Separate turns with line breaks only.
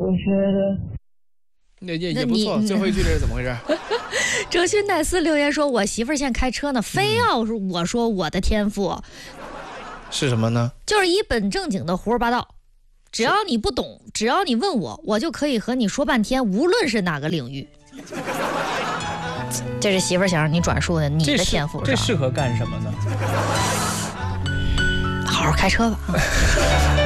我觉得
也不错。最后一句这是怎么回事？
哲勋戴斯留言说：“我媳妇儿现在开车呢，非要是我说我的天赋
是什么呢？
就是一本正经的胡说八道。只要你不懂，只要你问我，我就可以和你说半天，无论是哪个领域。”这是媳妇儿想让你转述的你的天赋，
这适合干什么呢？
好好开车吧。